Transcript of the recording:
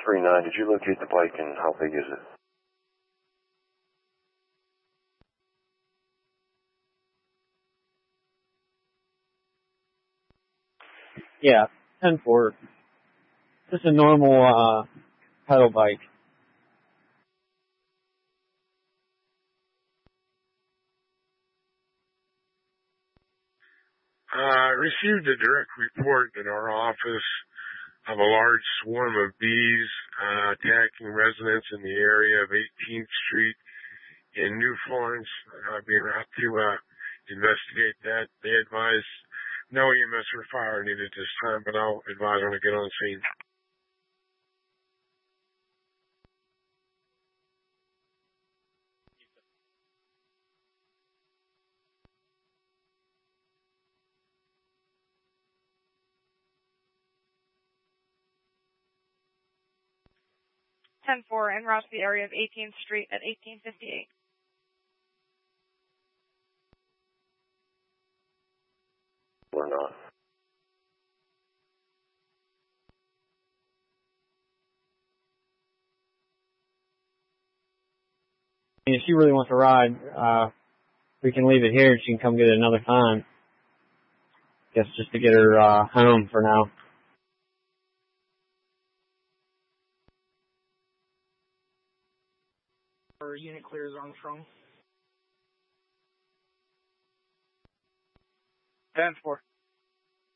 439, did you locate the bike and how big is it? Yeah, 10-4. Just a normal pedal bike. I received a direct report in our office of a large swarm of bees attacking residents in the area of 18th Street in New Florence. I'll be around to investigate that. They advised no EMS or fire needed this time, but I'll advise when I get on scene. En route to the area of 18th Street at 1858. Or not? And if she really wants to ride, we can leave it here and she can come get it another time. Guess just to get her home for now. Our unit clears Armstrong. 10-4.